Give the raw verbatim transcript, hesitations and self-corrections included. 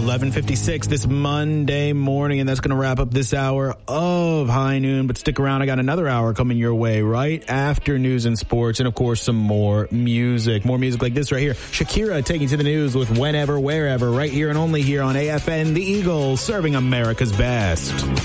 eleven fifty-six this Monday morning, and that's going to wrap up this hour of High Noon. But stick around. I got another hour coming your way right after news and sports, and, of course, some more music. More music like this right here. Shakira taking to the news with Whenever, Wherever, right here and only here on A F N, The Eagle, serving America's best.